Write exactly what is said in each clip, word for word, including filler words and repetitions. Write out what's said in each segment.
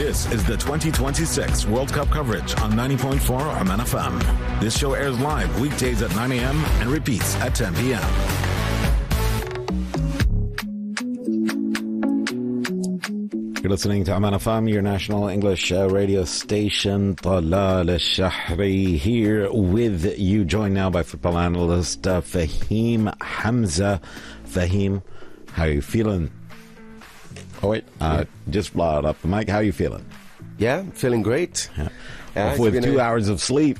This is the twenty twenty-six World Cup coverage on ninety point four M N F M. This show airs live weekdays at nine a.m. and repeats at ten p.m. You're listening to M N F M, your national English uh, radio station. Talal Al-Shahri here with you, joined now by football analyst uh, Fahim Hamza. Fahim, how are you feeling? Oh, wait, uh, just blow it up the mic. How are you feeling? Yeah, feeling great. Yeah. Yeah, with two a... hours of sleep.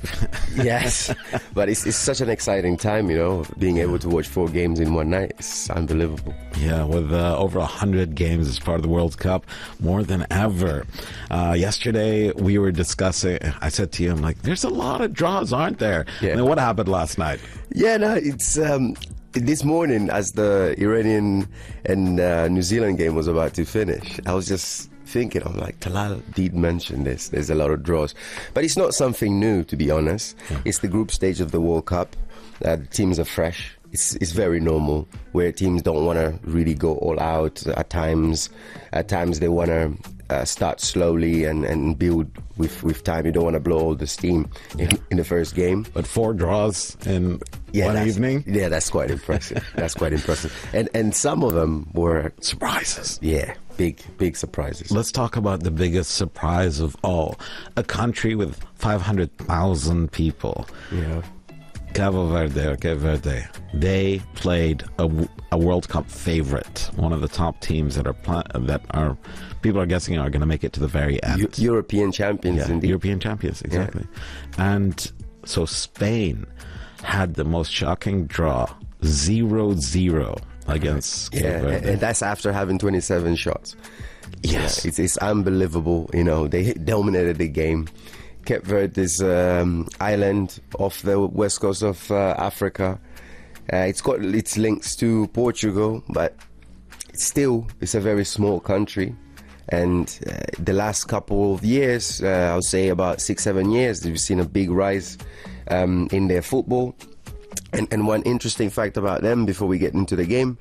Yes, but it's, it's such an exciting time, you know, being able to watch four games in one night. It's unbelievable. Yeah, with uh, over one hundred games as part of the World Cup, more than ever. Uh, yesterday, we were discussing, I said to you, I'm like, there's a lot of draws, aren't there? Yeah. And then what happened last night? Yeah, no, it's... Um, this morning, as the Iranian and uh, New Zealand game was about to finish, I was just thinking, I'm like, Talal did mention this. There's a lot of draws. But it's not something new, to be honest. Yeah. It's the group stage of the World Cup. Uh, the teams are fresh. It's, it's very normal, where teams don't want to really go all out at times. At times, they want to uh, start slowly and, and build with, with time. You don't want to blow all the steam in, in the first game. But four draws in yeah, one evening? Yeah, that's quite impressive. That's quite impressive. And and some of them were... surprises. Yeah, big, big surprises. Let's talk about the biggest surprise of all. A country with five hundred thousand people. Yeah. Cabo Verde, or Cape Verde, they played a, a World Cup favorite, one of the top teams that are pl- that are people are guessing are going to make it to the very end. U- European champions, yeah, indeed. European champions, exactly. Yeah. And so Spain had the most shocking draw, zero zero against Cape yeah, Verde. And that's after having twenty-seven shots. Yes, yeah, it's, it's unbelievable. You know, they dominated the game. Cape Verde is an um, island off the west coast of uh, Africa. Uh, it's got its links to Portugal, but it's still it's a very small country. And uh, the last couple of years, uh, I would say about six, seven years, we've seen a big rise um, in their football. And, and one interesting fact about them before we get into the game,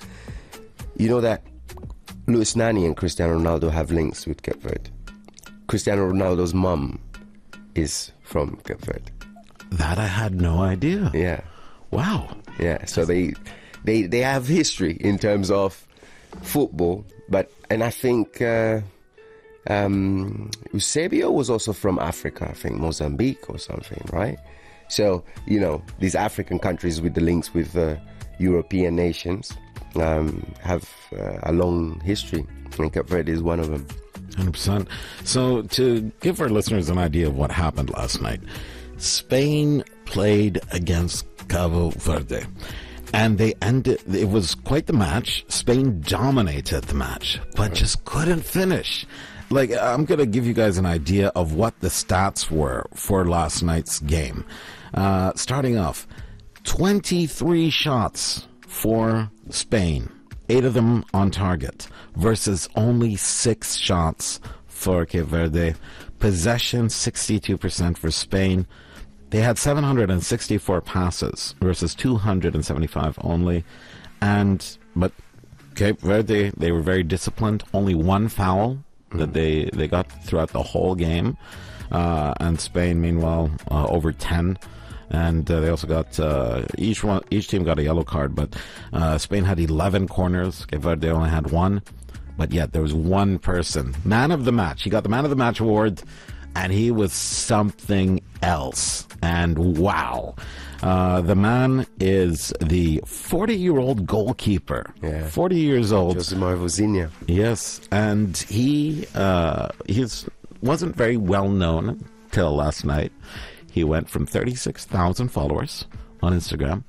you know that Luis Nani and Cristiano Ronaldo have links with Cape Verde. Cristiano Ronaldo's mum is from Cape Verde. That I had no idea. Yeah. Wow. Yeah, so they they they have history in terms of football, but and I think uh, um, Eusebio was also from Africa, I think Mozambique or something, right? So, you know, these African countries with the links with uh, European nations um, have uh, a long history, and Cape Verde is one of them. one hundred percent. So to give our listeners an idea of what happened last night, Spain played against Cabo Verde, and they ended, it was quite the match. Spain dominated the match, but just couldn't finish. Like, I'm going to give you guys an idea of what the stats were for last night's game. Uh, starting off, twenty-three shots for Spain. Eight of them on target versus only six shots for Cape Verde. Possession, sixty-two percent for Spain. They had seven hundred sixty-four passes versus two hundred seventy-five only. And, but Cape Verde, they were very disciplined. Only one foul that they, they got throughout the whole game. Uh, and Spain, meanwhile, uh, over ten. And uh, they also got, uh, each one, each team got a yellow card, but uh, Spain had eleven corners. Cape Verde only had one. But yet there was one person, man of the match. He got the man of the match award, and he was something else. And wow. Uh, the man is the forty-year-old goalkeeper. Yeah. forty years old. Josimar Vozinha. Yes. And he uh, he's, wasn't very well known till last night. He went from thirty-six thousand followers on Instagram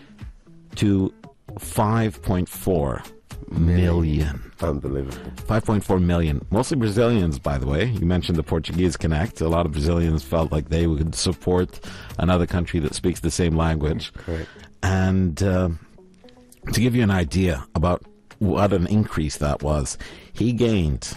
to five point four million. Unbelievable. five point four million. Mostly Brazilians, by the way. You mentioned the Portuguese Connect. A lot of Brazilians felt like they would support another country that speaks the same language. Correct. And uh, to give you an idea about what an increase that was, he gained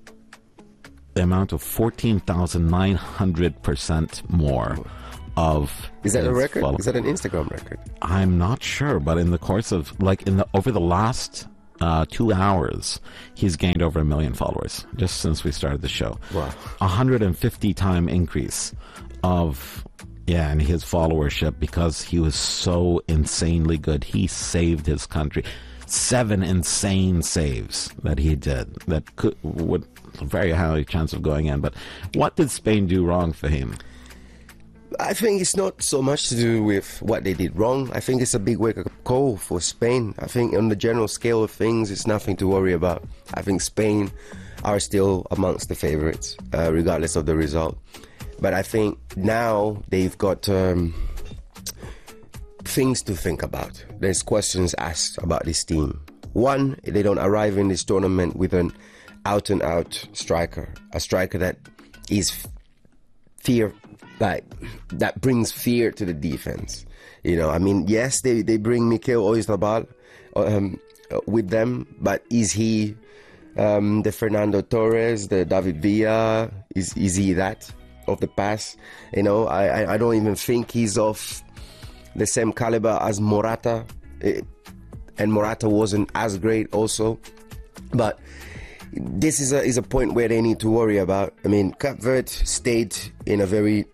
the amount of fourteen thousand nine hundred percent more of Is that a record? follow- Is that an Instagram record? I'm not sure, but in the course of, like, in the over the last uh, two hours, he's gained over a million followers just since we started the show. Wow. one hundred fifty time increase of, yeah, and his followership because he was so insanely good. He saved his country. Seven insane saves that he did that could would very high chance of going in. But what did Spain do wrong for him? I think it's not so much to do with what they did wrong. I think it's a big wake-up call for Spain. I think on the general scale of things, it's nothing to worry about. I think Spain are still amongst the favourites, uh, regardless of the result. But I think now they've got um, things to think about. There's questions asked about this team. One, they don't arrive in this tournament with an out-and-out striker, a striker that is fear, like that brings fear to the defense. You know, I mean, yes, they, they bring Mikel Oyarzabal um, with them, but is he um, the Fernando Torres, the David Villa? Is is he that of the past? You know, I I don't even think he's of the same caliber as Morata, it, and Morata wasn't as great also, but this is a is a point where they need to worry about. I mean, Cape Verde stayed in a very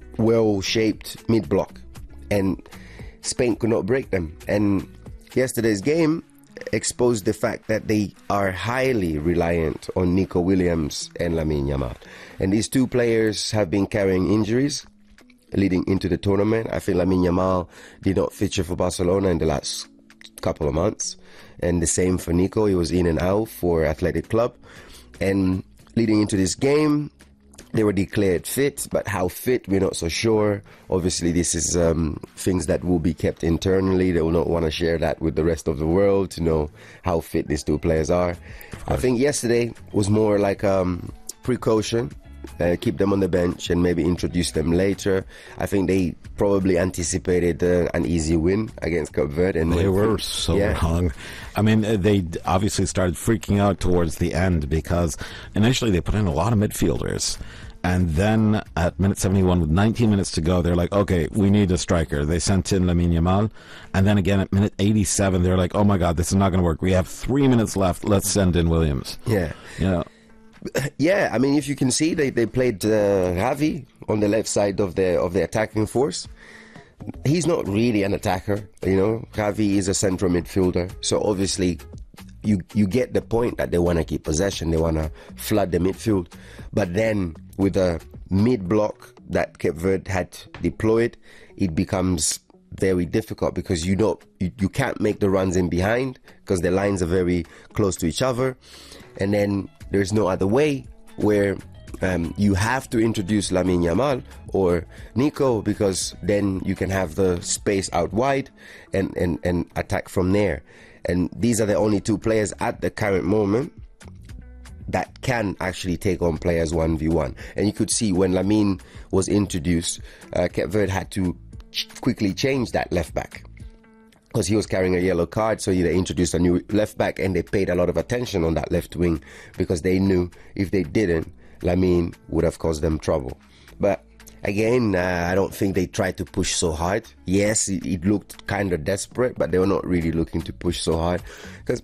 well-shaped mid-block, and Spain could not break them. And yesterday's game exposed the fact that they are highly reliant on Nico Williams and Lamine Yamal. And these two players have been carrying injuries leading into the tournament. I think Lamine Yamal did not feature for Barcelona in the last couple of months. And the same for Nico. He was in and out for Athletic Club. And leading into this game, they were declared fit, but how fit, we're not so sure. Obviously, this is um, things that will be kept internally. They will not want to share that with the rest of the world to know how fit these two players are. I think yesterday was more like um, precaution. Uh, keep them on the bench and maybe introduce them later. I think they probably anticipated uh, an easy win against Cape Verde. And they were so yeah. wrong. I mean, they obviously started freaking out towards the end because initially they put in a lot of midfielders. And then at minute seventy-one, with nineteen minutes to go, they're like, okay, we need a striker. They sent in Lamine Yamal. And then again at minute eighty-seven, they're like, oh my God, this is not going to work. We have three minutes left. Let's send in Williams. Yeah. You know. Yeah, I mean, if you can see, they, they played uh, Javi on the left side of the of the attacking force. He's not really an attacker, you know. Javi is a central midfielder, so obviously you you get the point that they want to keep possession, they want to flood the midfield. But then with a mid block that Cape Verde had deployed, it becomes very difficult because you don't you, you can't make the runs in behind because the lines are very close to each other, and then there's no other way where um, you have to introduce Lamine Yamal or Nico, because then you can have the space out wide and, and, and attack from there. And these are the only two players at the current moment that can actually take on players one v one. And you could see when Lamine was introduced, uh, Cape Verde had to ch- quickly change that left back, because he was carrying a yellow card, so they introduced a new left back, and they paid a lot of attention on that left wing because they knew if they didn't, Lamine would have caused them trouble. But again, uh, I don't think they tried to push so hard. Yes, it, it looked kind of desperate, but they were not really looking to push so hard because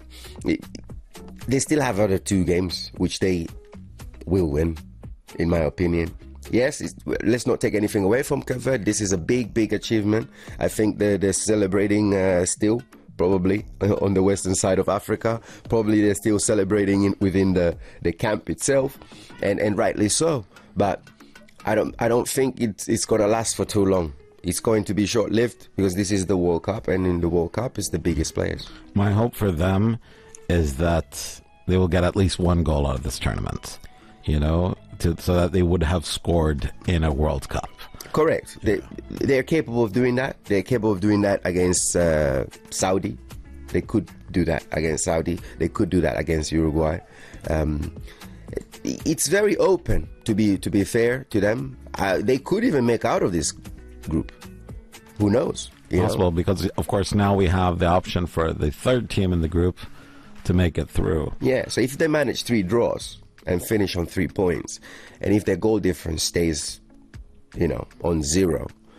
they still have other two games which they will win, in my opinion. Yes, it's, let's not take anything away from Cape Verde. This is a big, big achievement. I think they're, they're celebrating uh, still, probably, on the western side of Africa. Probably they're still celebrating in, within the, the camp itself, and, and rightly so. But I don't I don't think it's, it's going to last for too long. It's going to be short-lived because this is the World Cup, and in the World Cup, it's the biggest players. My hope for them is that they will get at least one goal out of this tournament, you know, to, so that they would have scored in a World Cup. Correct. Yeah. They, they're capable of doing that. They're capable of doing that against uh, Saudi. They could do that against Saudi. They could do that against Uruguay. Um, it, it's very open, to be to be fair to them. Uh, they could even make out of this group. Who knows? You Possible, know? Because, of course, now we have the option for the third team in the group to make it through. Yeah, so if they manage three draws and finish on three points, and if their goal difference stays, you know, on zero,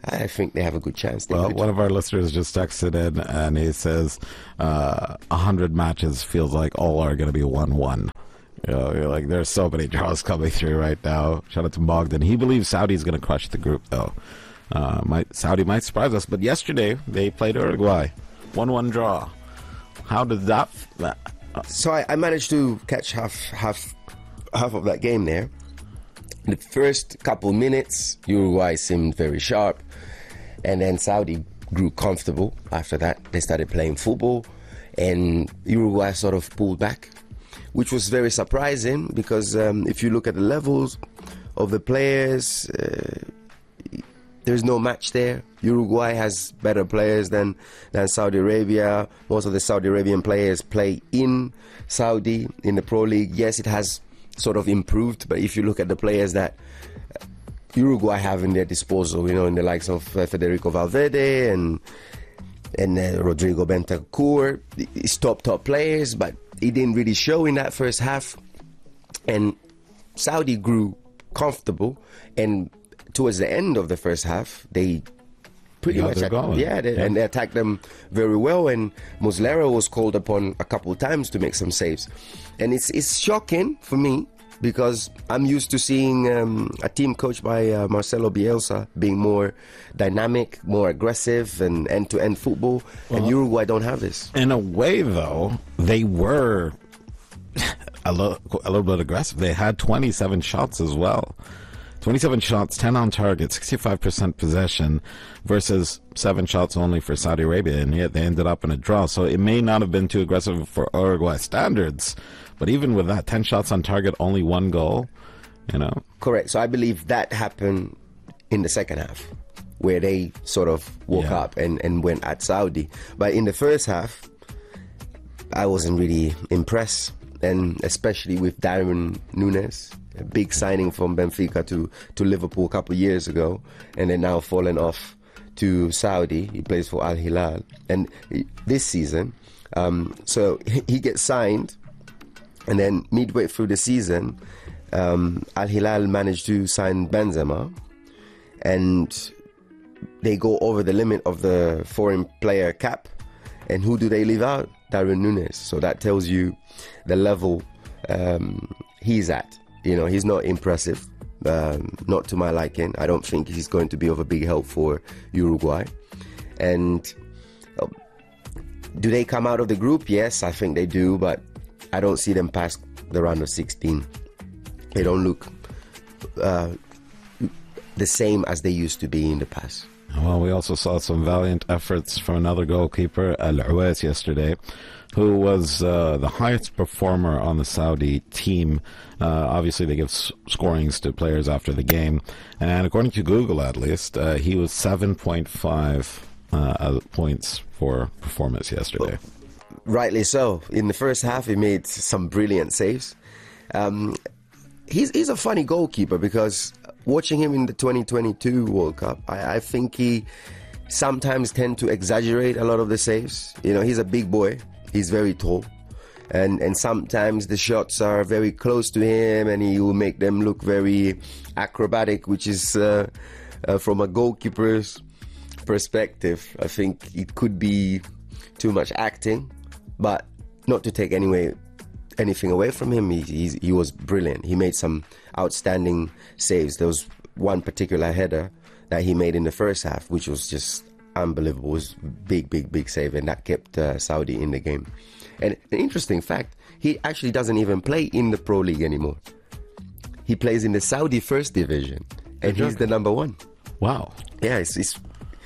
I think they have a good chance. They Well, could. one of our listeners just texted in and he says uh, one hundred matches feels like all are going to be one one. You know, you're like, there's so many draws coming through right now. Shout out to Bogdan. He believes Saudi's going to crush the group, though. Uh, might, Saudi might surprise us. But yesterday, they played Uruguay. one one draw. How did that... that uh, So I, I managed to catch half, half, half of that game there. The first couple minutes, Uruguay seemed very sharp. And then Saudi grew comfortable after that. They started playing football. And Uruguay sort of pulled back, which was very surprising because um, if you look at the levels of the players, uh, there's no match there. Uruguay has better players than, than Saudi Arabia. Most of the Saudi Arabian players play in Saudi, in the Pro League. Yes, it has sort of improved, but if you look at the players that Uruguay have in their disposal, you know, in the likes of uh, Federico Valverde and and uh, Rodrigo Bentancur, it's top, top players, but it didn't really show in that first half. And Saudi grew comfortable, and towards the end of the first half, they pretty Yeah, much, they're going. yeah, they, Yeah. and they attacked them very well. And Muslera was called upon a couple of times to make some saves, and it's it's shocking for me because I'm used to seeing um, a team coached by uh, Marcelo Bielsa being more dynamic, more aggressive, and end-to-end football. And Uruguay don't have this. in a way, though, they were a, lo- a little bit aggressive. They had twenty-seven shots as well. twenty-seven shots, ten on target, sixty-five percent possession versus seven shots only for Saudi Arabia, and yet they ended up in a draw. So it may not have been too aggressive for Uruguay standards, but even with that, ten shots on target, only one goal, you know. Correct. So I believe that happened in the second half, where they sort of woke Yeah. up and, and went at Saudi. But in the first half, I wasn't really impressed, and especially with Darwin Núñez, a big signing from Benfica to, to Liverpool a couple of years ago, and then now fallen off to Saudi. He plays for Al Hilal, and he- this season, um, so he, he gets signed, and then midway through the season, um, Al Hilal managed to sign Benzema, and they go over the limit of the foreign player cap, and who do they leave out? Darwin Núñez. So that tells you the level um, he's at. You know, he's not impressive, um, not to my liking. I don't think he's going to be of a big help for Uruguay. And uh, do they come out of the group? Yes, I think they do, but I don't see them past the round of sixteen. They don't look uh, the same as they used to be in the past. Well, we also saw some valiant efforts from another goalkeeper, Al Uwais, yesterday, who was uh, the highest performer on the Saudi team. Uh, obviously, they give s- scorings to players after the game. And according to Google, at least, uh, he was seven point five uh, points for performance yesterday. Rightly so. In the first half, he made some brilliant saves. Um, he's, he's a funny goalkeeper because watching him in the twenty twenty-two World Cup, I, I think he sometimes tend to exaggerate a lot of the saves. You know, he's a big boy. He's very tall. And, and sometimes the shots are very close to him and he will make them look very acrobatic, which is uh, uh, from a goalkeeper's perspective. I think it could be too much acting, but not to take anyway anything away from him. He, he's, he was brilliant. He made some outstanding saves. There was one particular header that he made in the first half, which was just unbelievable. It was big, big, big save, and that kept uh, Saudi in the game. And an interesting fact, he actually doesn't even play in the Pro League anymore. He plays in the Saudi First Division, and he's the number one. Wow. Yeah, it's it's,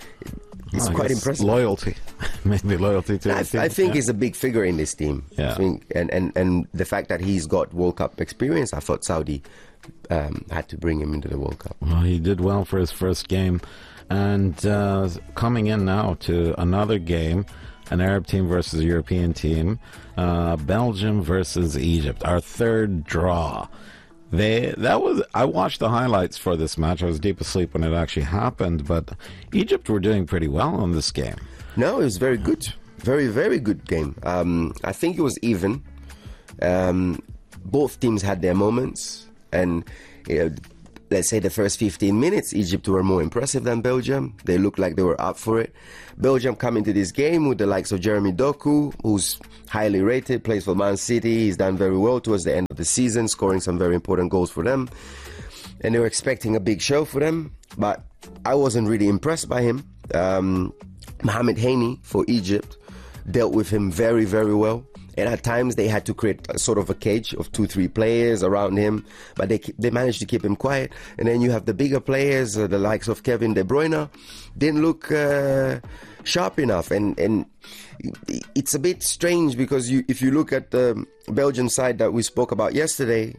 it's I quite guess impressive. Loyalty. Maybe loyalty to I, the team. I think Yeah. he's a big figure in this team. Yeah. I think, and, and, and the fact that he's got World Cup experience, I thought Saudi um, had to bring him into the World Cup. Well, he did well for his first game. And uh, coming in now to another game, an Arab team versus a European team, uh, Belgium versus Egypt, our third draw. They that was I watched the highlights for this match. I was deep asleep when it actually happened, but Egypt were doing pretty well in this game. No, it was very good. Very, very good game. Um, I think it was even. Um, both teams had their moments, and you know, let's say the first fifteen minutes, Egypt were more impressive than Belgium. They looked like they were up for it. Belgium come into this game with the likes of Jeremy Doku, who's highly rated, plays for Man City. He's done very well towards the end of the season, scoring some very important goals for them. And they were expecting a big show for them, but I wasn't really impressed by him. Um, Mohamed Haney for Egypt dealt with him very, very well. And at times they had to create a sort of a cage of two, three players around him, but they they managed to keep him quiet. And then you have the bigger players, uh, the likes of Kevin De Bruyne, didn't look uh, sharp enough. And and it's a bit strange because you if you look at the Belgian side that we spoke about yesterday,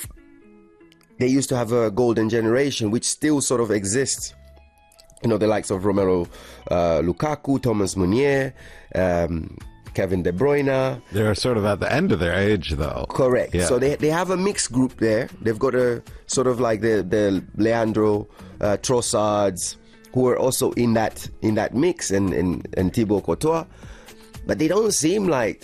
they used to have a golden generation, which still sort of exists. You know, the likes of Romelu uh, Lukaku, Thomas Meunier, um, Kevin De Bruyne. They're sort of at the end of their age, though. Correct. Yeah. So they they have a mixed group there. They've got a sort of like the the Leandro uh, Trossards, who are also in that in that mix, and and, and Thibaut Courtois, but they don't seem like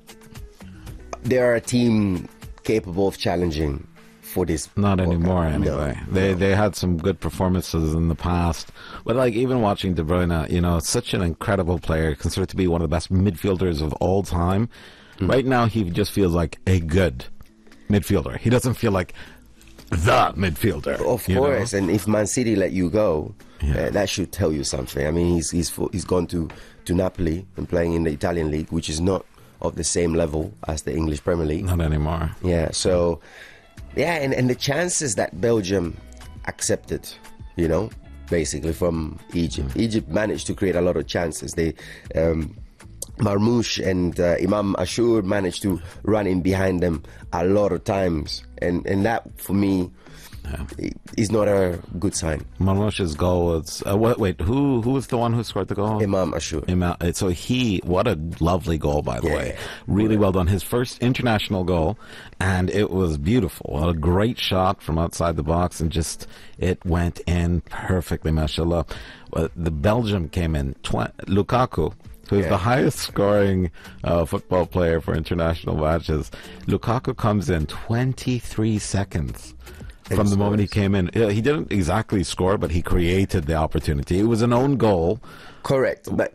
they're a team capable of challenging for this. Not World anymore, Cup. anyway. No, they no. they had some good performances in the past, but like even watching De Bruyne, you know, such an incredible player, considered to be one of the best midfielders of all time. Mm. Right now, he just feels like a good midfielder. He doesn't feel like the midfielder. Of you course, know? and if Man City let you go, Yeah. uh, that should tell you something. I mean, he's he's fo- he's gone to to Napoli and playing in the Italian league, which is not of the same level as the English Premier League. Not anymore. Yeah, so yeah, and, and the chances that Belgium accepted, you know, basically from Egypt. Mm. Egypt managed to create a lot of chances. They um, Marmoush and uh, Imam Ashur managed to run in behind them a lot of times, and and that for me yeah. is not a good sign. Marmoush's goal was uh, wait, wait who who was the one who scored the goal? Imam Ashur. Imam, so he, what a lovely goal, by the yeah, way. Yeah. Really well done. His first international goal, and it was beautiful. A great shot from outside the box, and just it went in perfectly, mashallah. Uh, the Belgium came in. Tw- Lukaku, who's yeah. the highest scoring uh, football player for international matches. Lukaku comes in twenty-three seconds from the moment he came in. He didn't exactly score, but he created the opportunity. It was an own goal. Correct, but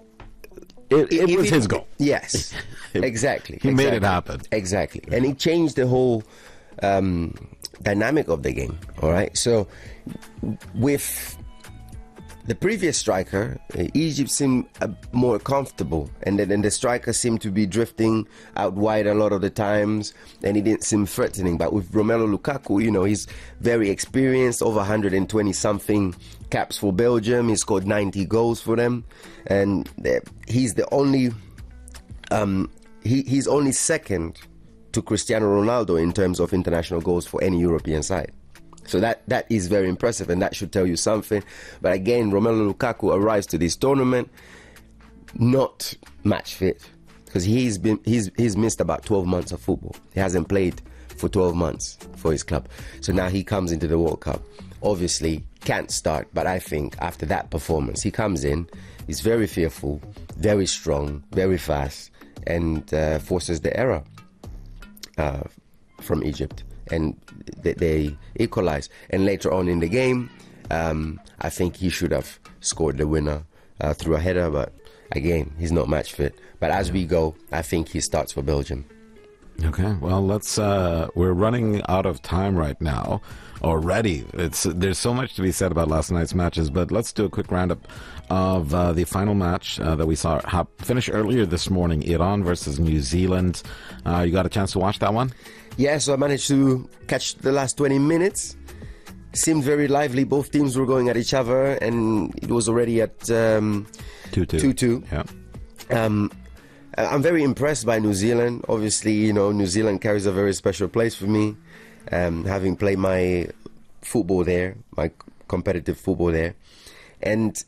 it, it if was it, his goal. Yes, exactly. He exactly. made it happen. Exactly, and he changed the whole um, dynamic of the game. All right, so with the previous striker, uh, Egypt seemed uh, more comfortable, and then and the striker seemed to be drifting out wide a lot of the times, and he didn't seem threatening. But with Romelu Lukaku, you know, he's very experienced, over one hundred twenty something caps for Belgium. He scored ninety goals for them, and uh, he's the only, um, he, he's only second to Cristiano Ronaldo in terms of international goals for any European side. So that, that is very impressive, and that should tell you something. But again, Romelu Lukaku arrives to this tournament not match fit, because he's been he's he's missed about twelve months of football. He hasn't played for twelve months for his club. So now he comes into the World Cup. Obviously can't start, but I think after that performance, he comes in, he's very fearful, very strong, very fast, and uh, forces the error uh, from Egypt. And they, they equalize. And later on in the game, um, I think he should have scored the winner uh, through a header. But again, he's not match fit. But as yeah. we go, I think he starts for Belgium. Okay, well, let's. Uh, we're running out of time right now already. It's there's so much to be said about last night's matches, but let's do a quick roundup of uh, the final match uh, that we saw ha- finish earlier this morning: Iran versus New Zealand. Uh, you got a chance to watch that one? Yeah, so I managed to catch the last twenty minutes. Seemed very lively. Both teams were going at each other, and it was already at um, two two. two two. Yeah. Um, I'm very impressed by New Zealand. Obviously, you know, New Zealand carries a very special place for me, um, having played my football there, my competitive football there. And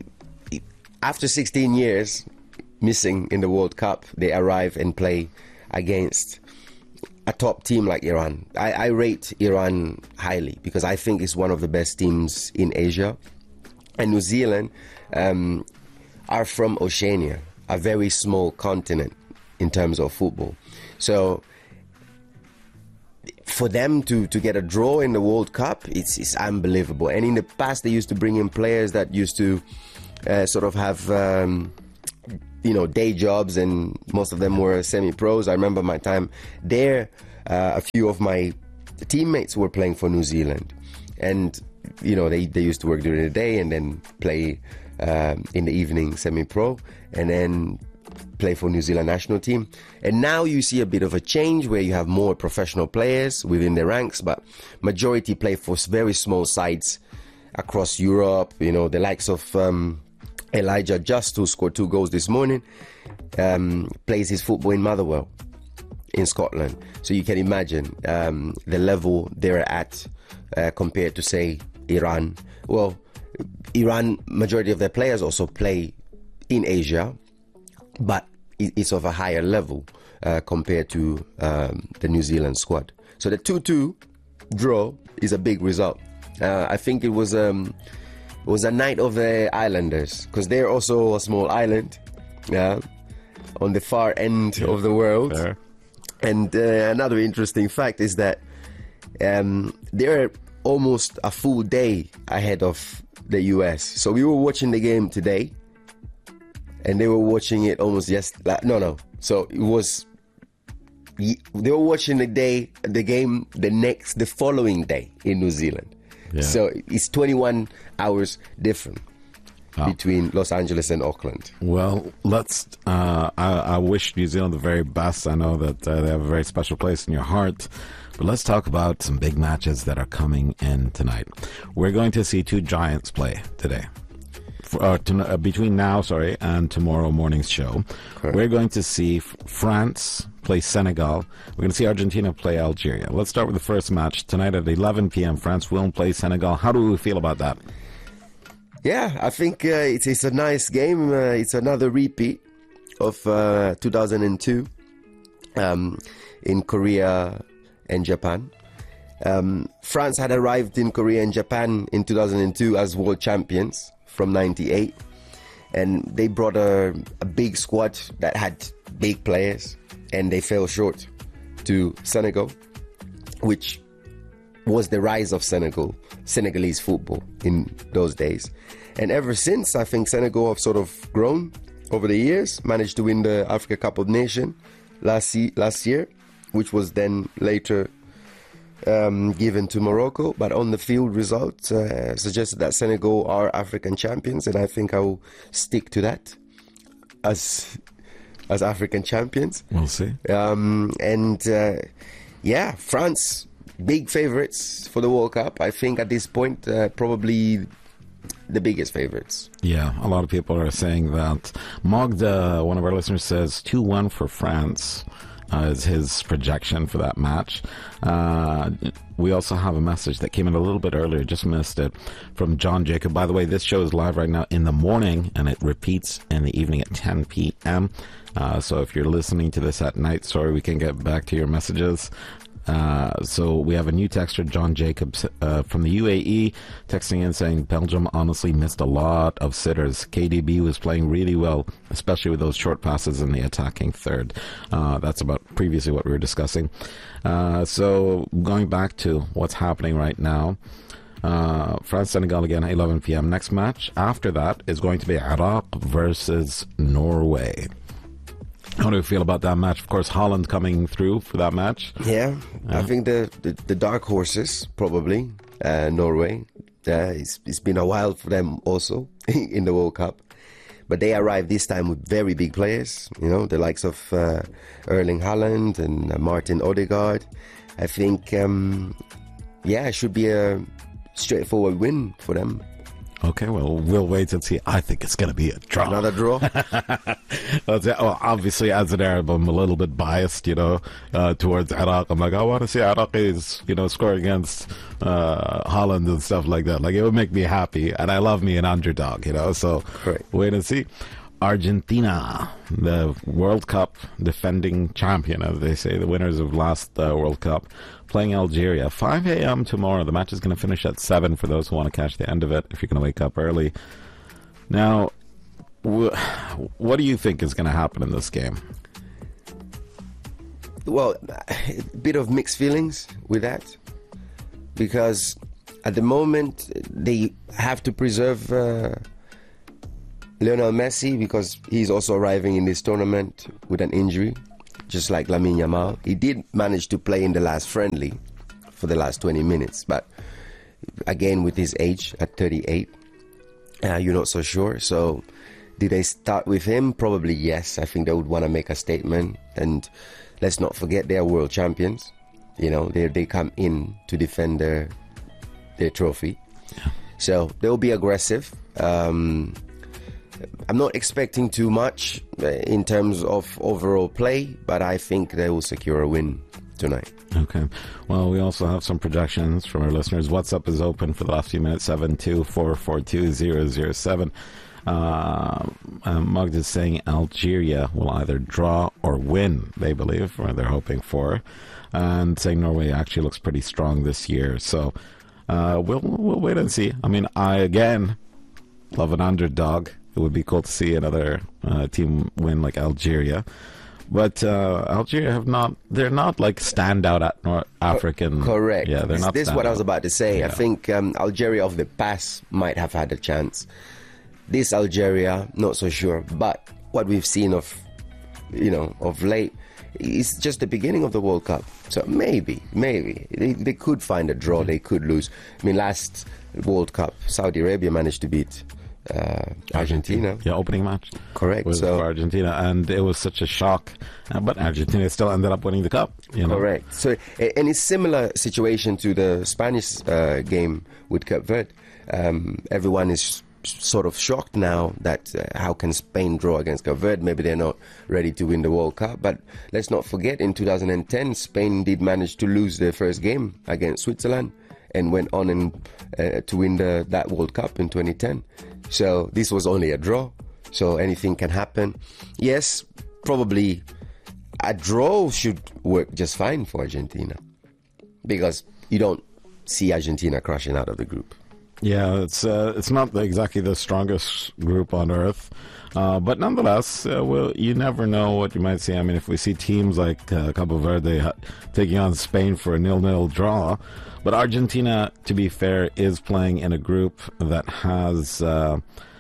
after sixteen years missing in the World Cup, they arrive and play against a top team like Iran. I, I rate Iran highly because I think it's one of the best teams in Asia. And New Zealand um, are from Oceania, a very small continent in terms of football. So for them to, to get a draw in the World Cup, it's, it's unbelievable. And in the past, they used to bring in players that used to uh, sort of have, um, you know, day jobs, and most of them were semi-pros. I remember my time there, uh, a few of my teammates were playing for New Zealand. And, you know, they, they used to work during the day and then play um, in the evening semi-pro, and then play for New Zealand national team. And now you see a bit of a change where you have more professional players within the ranks, but majority play for very small sides across Europe. You know, the likes of um, Elijah Just, who scored two goals this morning, um, plays his football in Motherwell in Scotland. So you can imagine um, the level they're at uh, compared to, say, Iran. Well, Iran, majority of their players also play in Asia, but it's of a higher level uh, compared to um, the New Zealand squad. So the two two draw is a big result. Uh, I think it was um, it was a night of the Islanders, because they're also a small island, yeah, on the far end yeah, of the world. Fair. And uh, another interesting fact is that um, they're almost a full day ahead of the U S. So we were watching the game today, and they were watching it almost just like, no, no. So it was, they were watching the day, the game the next, the following day in New Zealand. Yeah. So it's twenty-one hours different oh. between Los Angeles and Auckland. Well, let's, uh, I, I wish New Zealand the very best. I know that uh, they have a very special place in your heart. But let's talk about some big matches that are coming in tonight. We're going to see two giants play today. Uh, to, uh, between now, sorry, and tomorrow morning's show. Correct. We're going to see f- France play Senegal. We're going to see Argentina play Algeria. Let's start with the first match. Tonight at eleven p.m., France will play Senegal. How do we feel about that? Yeah, I think uh, it's, it's a nice game. Uh, it's another repeat of uh, two thousand two um, in Korea and Japan. Um, France had arrived in Korea and Japan in two thousand two as world champions from ninety-eight, and they brought a, a big squad that had big players, and they fell short to Senegal, which was the rise of Senegal, Senegalese football in those days. And ever since, I think Senegal have sort of grown over the years, managed to win the Africa Cup of Nations last, last year, which was then later Um, given to Morocco, but on the field results uh, suggested that Senegal are African champions, and I think I will stick to that as as African champions. We'll see. Um, and uh, yeah, France, big favourites for the World Cup. I think at this point, uh, probably the biggest favourites. Yeah, a lot of people are saying that. Mogda, one of our listeners, says two one for France. Uh, is his projection for that match. Uh, we also have a message that came in a little bit earlier, just missed it, from John Jacob. By the way, this show is live right now in the morning, and it repeats in the evening at ten p.m. Uh, so if you're listening to this at night, sorry we can't get back to your messages. Uh, so we have a new texter, John Jacobs, uh, from the U A E, texting in saying Belgium honestly missed a lot of sitters. K D B was playing really well, especially with those short passes in the attacking third. Uh, that's about previously what we were discussing. Uh, so going back to what's happening right now, uh, France-Senegal again at eleven p.m. Next match after that is going to be Iraq versus Norway. How do you feel about that match? Of course, Holland coming through for that match. Yeah, yeah. I think the, the, the dark horses, probably, uh, Norway. Uh, it's, it's been a while for them also in the World Cup. But they arrived this time with very big players, you know, the likes of uh, Erling Haaland and uh, Martin Odegaard. I think, um, yeah, it should be a straightforward win for them. Okay, well, we'll wait and see. I think it's going to be a draw. Another draw? Well, obviously, as an Arab, I'm a little bit biased, you know, uh, towards Iraq. I'm like, I want to see Iraqis, you know, score against uh, Holland and stuff like that. Like, it would make me happy, and I love me an underdog, you know, so right. Wait and see. Argentina, the World Cup defending champion, as they say, the winners of last uh, World Cup, playing Algeria. five a.m. tomorrow. The match is going to finish at seven for those who want to catch the end of it, if you're going to wake up early. Now, wh- what do you think is going to happen in this game? Well, a bit of mixed feelings with that, because at the moment they have to preserve uh, Lionel Messi, because he's also arriving in this tournament with an injury, just like Lamine Yamal. He did manage to play in the last friendly for the last twenty minutes, but again, with his age at thirty-eight, uh, you're not so sure. So did they start with him? Probably yes. I think they would want to make a statement. And let's not forget, they are world champions. You know, they they come in to defend their their trophy. Yeah. So they'll be aggressive. Um, I'm not expecting too much in terms of overall play, but I think they will secure a win tonight. Okay. Well, we also have some projections from our listeners. WhatsApp is open for the last few minutes, seven two four four two zero zero seven. Uh, uh, Mugd is saying Algeria will either draw or win, they believe, or they're hoping for. And saying Norway actually looks pretty strong this year. So uh, we'll, we'll wait and see. I mean, I, again, love an underdog. It would be cool to see another uh, team win like Algeria. But uh, Algeria have not, they're not like standout at North African. Correct. Yeah, they're not This is what I was standout. about to say. Yeah. I think um, Algeria of the past might have had a chance. This Algeria, not so sure. But what we've seen of, you know, of late, is just the beginning of the World Cup. So maybe, maybe they, they could find a draw. They could lose. I mean, last World Cup, Saudi Arabia managed to beat uh, Argentina. Yeah, opening match. Correct. Was So for Argentina, and it was such a shock. Uh, but Argentina still ended up winning the cup. You know? correct. So, a- and it's similar situation to the Spanish uh, game with Cape Verde. Um, everyone is sort of shocked now that uh, how can Spain draw against Cape Verde? Maybe they're not ready to win the World Cup. But let's not forget, in two thousand ten, Spain did manage to lose their first game against Switzerland and went on and, uh, to win the, that World Cup in twenty ten. So this was only a draw. So anything can happen. Yes, probably a draw should work just fine for Argentina, because you don't see Argentina crashing out of the group. Yeah, it's uh, it's not the, exactly the strongest group on earth, uh, but nonetheless, uh, well, you never know what you might see. I mean, if we see teams like uh, Cabo Verde ha- taking on Spain for a nil-nil draw, but Argentina, to be fair, is playing in a group that has, uh,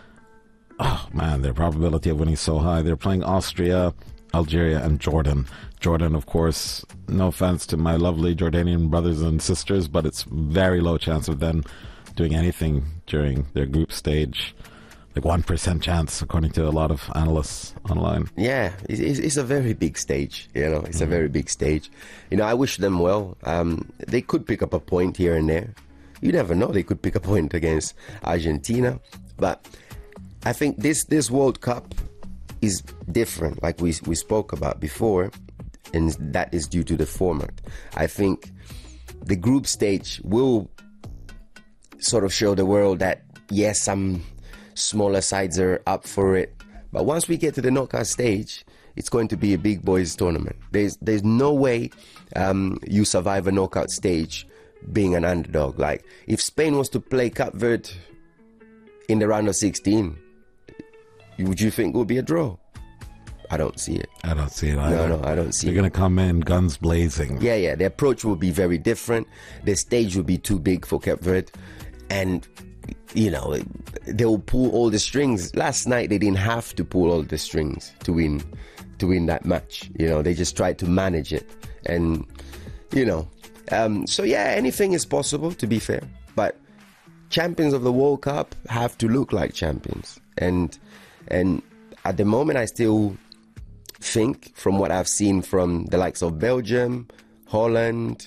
oh man, their probability of winning is so high. They're playing Austria, Algeria, and Jordan. Jordan, of course, no offense to my lovely Jordanian brothers and sisters, but it's very low chance of them doing anything during their group stage. Like one percent chance, according to a lot of analysts online. Yeah, it's, it's it's a very big stage, you know, it's mm-hmm. a very big stage. You know, I wish them well. Um, they could pick up a point here and there. You never know, they could pick a point against Argentina. But I think this, this World Cup is different, like we, we spoke about before, and that is due to the format. I think the group stage will sort of show the world that, yes, some smaller sides are up for it. But once we get to the knockout stage, it's going to be a big boys tournament. There's there's no way um, you survive a knockout stage being an underdog. Like, if Spain was to play Cape Verde in the round of sixteen, would you think it would be a draw? I don't see it. I don't see it either. No, no, I don't see They're it. going to come in guns blazing. Yeah, yeah. The approach will be very different. The stage will be too big for Cape Verde. And, you know, they'll pull all the strings. Last night, they didn't have to pull all the strings to win to win that match. You know, they just tried to manage it. And, you know, um, so, yeah, anything is possible, to be fair. But champions of the World Cup have to look like champions. And, and at the moment, I still think, from what I've seen from the likes of Belgium, Holland,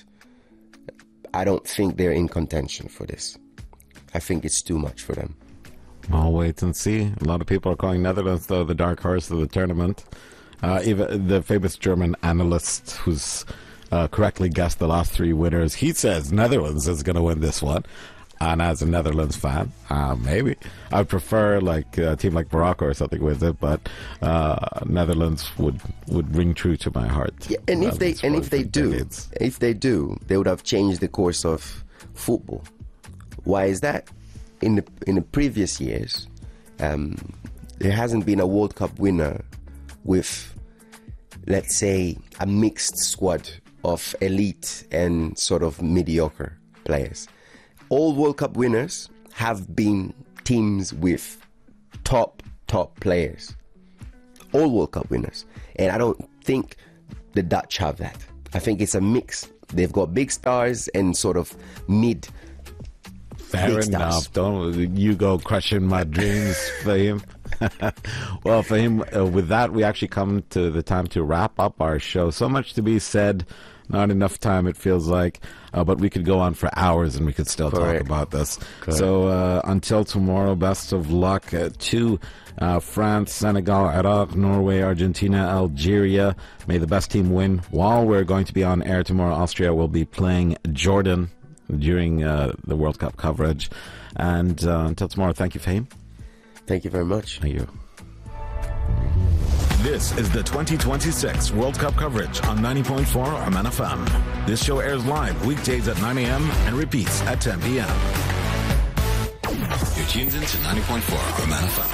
I don't think they're in contention for this. I think it's too much for them. I'll wait and see. A lot of people are calling Netherlands, though, the dark horse of the tournament. Uh, even the famous German analyst who's uh, correctly guessed the last three winners, he says Netherlands is going to win this one. And as a Netherlands fan, uh, maybe I'd prefer like a team like Morocco or something with it, but uh, Netherlands would, would ring true to my heart. Yeah, and if they and if they do, decades. if they do, they would have changed the course of football. Why is that? In the in the previous years, um, there hasn't been a World Cup winner with let's say, a mixed squad of elite and sort of mediocre players. All World Cup winners have been teams with top, top players. All World Cup winners. And I don't think the Dutch have that. I think it's a mix. They've got big stars and sort of mid. Fair enough. Don't you go crushing my dreams, Fahim. Well, Fahim, uh, with that, we actually come to the time to wrap up our show. So much to be said. Not enough time, it feels like. Uh, but we could go on for hours and we could still Correct. talk about this. Correct. So uh, until tomorrow, best of luck uh, to uh, France, Senegal, Iraq, Norway, Argentina, Algeria. May the best team win. While we're going to be on air tomorrow, Austria will be playing Jordan during uh, the World Cup coverage. And uh, until tomorrow, thank you, Fahim. Thank you very much. Thank you. This is the twenty twenty-six World Cup coverage on ninety point four Oman F M. This show airs live weekdays at nine a.m. and repeats at ten p.m. You're tuned in to ninety point four Oman F M.